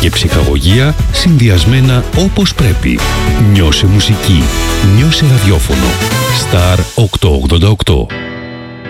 και ψυχαγωγία συνδυασμένα όπως πρέπει. Νιώσε μουσική. Νιώσε ραδιόφωνο. Star 888.